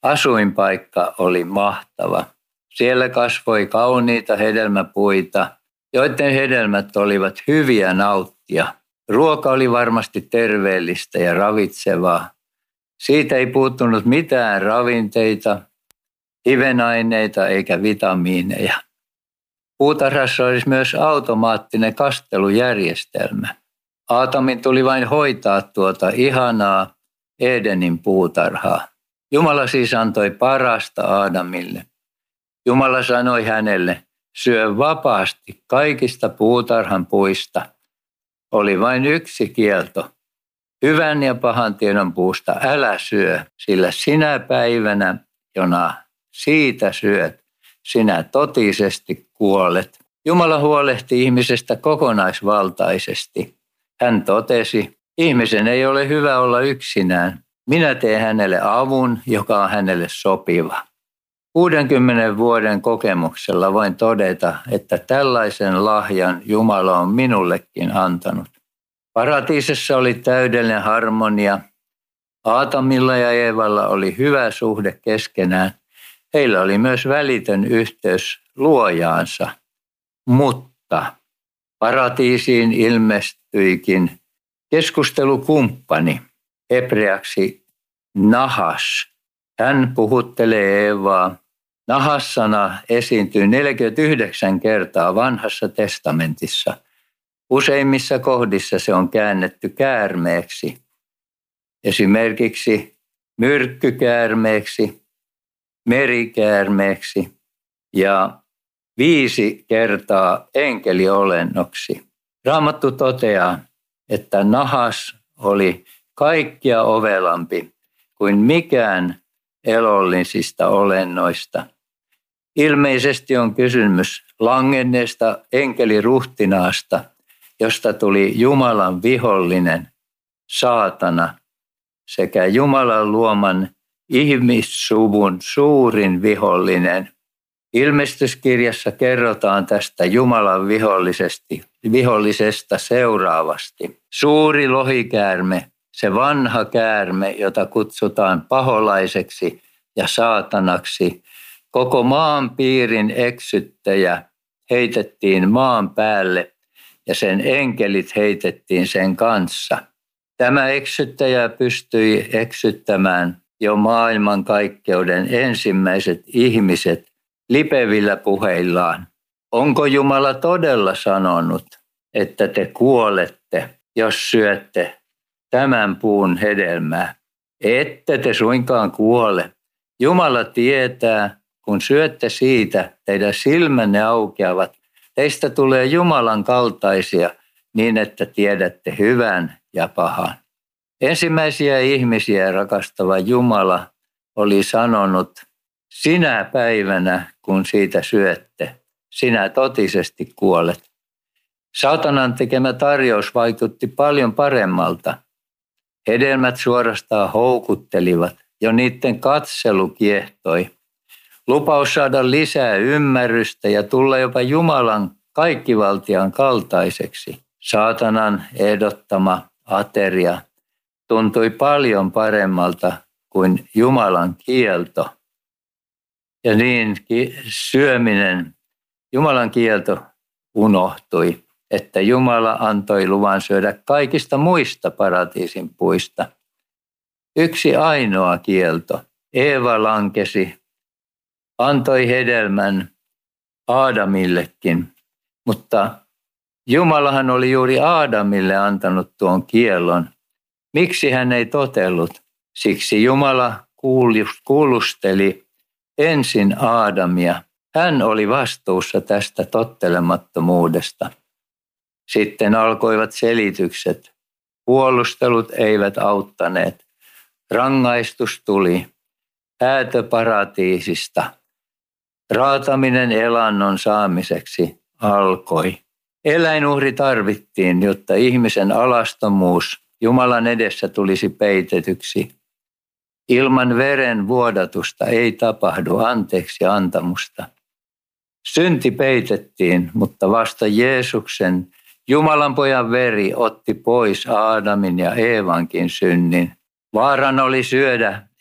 Asuinpaikka oli mahtava. Siellä kasvoi kauniita hedelmäpuita, joiden hedelmät olivat hyviä nauttia. Ruoka oli varmasti terveellistä ja ravitsevaa. Siitä ei puuttunut mitään ravinteita, hivenaineita eikä vitamiineja. Puutarhassa olisi myös automaattinen kastelujärjestelmä. Aatamin tuli vain hoitaa tuota ihanaa Edenin puutarhaa. Jumala siis antoi parasta Aadamille. Jumala sanoi hänelle, syö vapaasti kaikista puutarhan puista. Oli vain yksi kielto. Hyvän ja pahan tiedon puusta älä syö, sillä sinä päivänä, jona siitä syöt, sinä totisesti kuolet. Jumala huolehti ihmisestä kokonaisvaltaisesti. Hän totesi, ihmisen ei ole hyvä olla yksinään. Minä teen hänelle avun, joka on hänelle sopiva. 60 vuoden kokemuksella voin todeta, että tällaisen lahjan Jumala on minullekin antanut. Paratiisissa oli täydellinen harmonia. Aatamilla ja Eevalla oli hyvä suhde keskenään. Heillä oli myös välitön yhteys luojaansa. Mutta paratiisiin ilmestyikin keskustelukumppani, hebreaksi Nahas. Hän puhuttelee Eevaa. Nahas-sana esiintyy 49 kertaa Vanhassa testamentissa. Useimmissa kohdissa se on käännetty käärmeeksi. Esimerkiksi myrkkykäärmeeksi, merikäärmeeksi ja 5 kertaa enkeliolennoksi. Raamattu toteaa, että Nahas oli kaikkia ovelampi kuin mikään elollisista olennoista. Ilmeisesti on kysymys langenneesta enkeliruhtinaasta, josta tuli Jumalan vihollinen, saatana, sekä Jumalan luoman ihmissuvun suurin vihollinen. Ilmestyskirjassa kerrotaan tästä Jumalan vihollisesta seuraavasti. Suuri lohikäärme, se vanha käärme, jota kutsutaan paholaiseksi ja saatanaksi, koko maan piirin eksyttäjä heitettiin maan päälle ja sen enkelit heitettiin sen kanssa. Tämä eksyttäjä pystyi eksyttämään jo maailmankaikkeuden ensimmäiset ihmiset lipevillä puheillaan. Onko Jumala todella sanonut, että te kuolette, jos syötte tämän puun hedelmää? Ette te suinkaan kuole. Jumala tietää, kun syötte siitä, teidän silmänne aukeavat. Teistä tulee Jumalan kaltaisia niin, että tiedätte hyvän ja pahan. Ensimmäisiä ihmisiä rakastava Jumala oli sanonut, sinä päivänä, kun siitä syötte, sinä totisesti kuolet. Saatanan tekemä tarjous vaikutti paljon paremmalta. Hedelmät suorastaan houkuttelivat, jo niiden katselu kiehtoi. Lupaus saada lisää ymmärrystä ja tulla jopa Jumalan kaikkivaltiaan kaltaiseksi. Saatanan ehdottama ateria tuntui paljon paremmalta kuin Jumalan kielto. Ja niin syöminen, Jumalan kielto unohtui, että Jumala antoi luvan syödä kaikista muista paratiisin puista. Yksi ainoa kielto. Eeva lankesi, antoi hedelmän Aadamillekin, mutta Jumalahan oli juuri Aadamille antanut tuon kiellon. Miksi hän ei totellut? Siksi Jumala kuulusteli ensin Aadamia. Hän oli vastuussa tästä tottelemattomuudesta. Sitten alkoivat selitykset. Puolustelut eivät auttaneet. Rangaistus tuli. Häätö paratiisista. Raataminen elannon saamiseksi alkoi. Eläinuhri tarvittiin, jotta ihmisen alastomuus Jumalan edessä tulisi peitetyksi. Ilman veren vuodatusta ei tapahdu anteeksi antamusta. Synti peitettiin, mutta vasta Jeesuksen, Jumalan pojan veri otti pois Aadamin ja Eevankin synnin. Vaarana oli syödä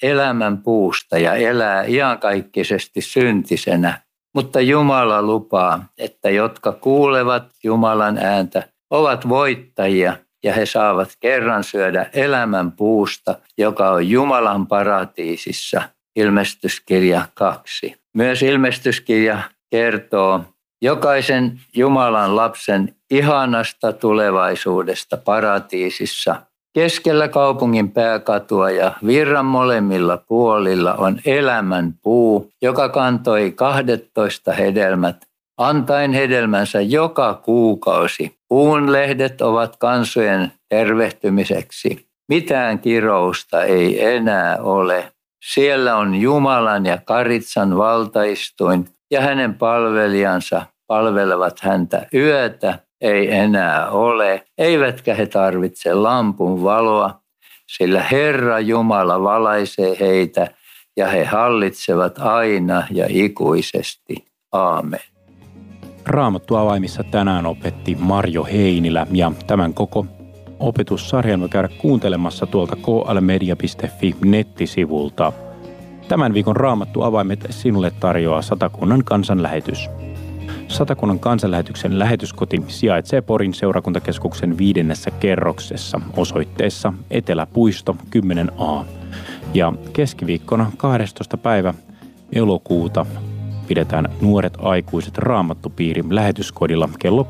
elämän puusta ja elää iankaikkisesti syntisenä. Mutta Jumala lupaa, että jotka kuulevat Jumalan ääntä, ovat voittajia ja he saavat kerran syödä elämän puusta, joka on Jumalan paratiisissa. Ilmestyskirja 2. Myös ilmestyskirja kertoo jokaisen Jumalan lapsen ihanasta tulevaisuudesta paratiisissa. Keskellä kaupungin pääkatua ja virran molemmilla puolilla on elämän puu, joka kantoi 12 hedelmät, antaen hedelmänsä joka kuukausi. Puun lehdet ovat kansojen tervehtymiseksi. Mitään kirousta ei enää ole. Siellä on Jumalan ja Karitsan valtaistuin ja hänen palvelijansa palvelevat häntä yötä. Ei enää ole, eivätkä he tarvitse lampun valoa, sillä Herra Jumala valaisee heitä ja he hallitsevat aina ja ikuisesti. Aamen. Raamattu avaimissa tänään opetti Marjo Heinilä ja tämän koko opetussarjan voi käydä kuuntelemassa tuolta klmedia.fi nettisivulta. Tämän viikon Raamattu avaimet sinulle tarjoaa Satakunnan kansanlähetys. Satakunnan kansanlähetyksen lähetyskoti sijaitsee Porin seurakuntakeskuksen 5. kerroksessa osoitteessa Eteläpuisto 10a. Ja keskiviikkona 12. päivä elokuuta pidetään Nuoret aikuiset Raamattupiiri lähetyskodilla kello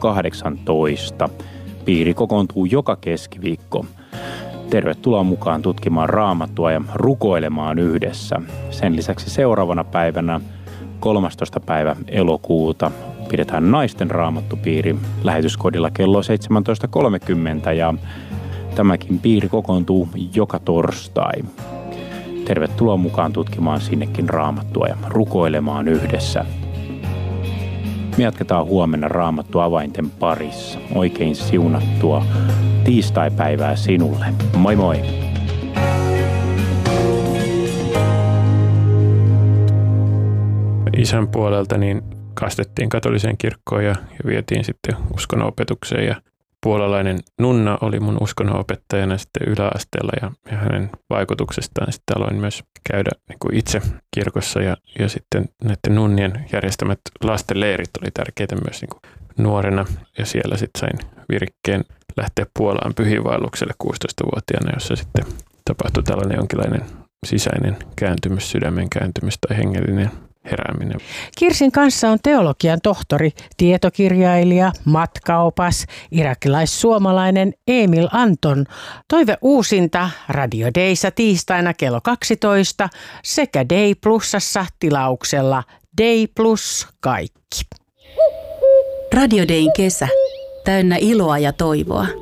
18. Piiri kokoontuu joka keskiviikko. Tervetuloa mukaan tutkimaan Raamattua ja rukoilemaan yhdessä. Sen lisäksi seuraavana päivänä 13. päivä elokuuta pidetään naisten raamattupiiri lähetyskodilla kello 17.30 ja tämäkin piiri kokoontuu joka torstai. Tervetuloa mukaan tutkimaan sinnekin Raamattua ja rukoilemaan yhdessä. Me jatketaan huomenna Raamattu avainten parissa. Oikein siunattua tiistaipäivää sinulle. Moi moi! Isän puolelta niin kastettiin katoliseen kirkkoon ja vietiin sitten uskonopetukseen ja puolalainen nunna oli mun uskonopettajana sitten yläasteella ja hänen vaikutuksestaan sitten aloin myös käydä niin kuin itse kirkossa ja sitten näiden nunnien järjestämät lastenleirit oli tärkeitä myös niin kuin nuorena ja siellä sitten sain virikkeen lähteä Puolaan pyhiinvaellukselle 16-vuotiaana, jossa sitten tapahtui tällainen jonkinlainen sisäinen kääntymys, sydämen kääntymys tai hengellinen herääminen. Kirsin kanssa on teologian tohtori, tietokirjailija, matkaopas, irakilais-suomalainen Emil Anton. Toive uusinta Radio Dayssa tiistaina kello 12 sekä Day Plusassa tilauksella Day Plus kaikki. Radio Dayn kesä. Täynnä iloa ja toivoa.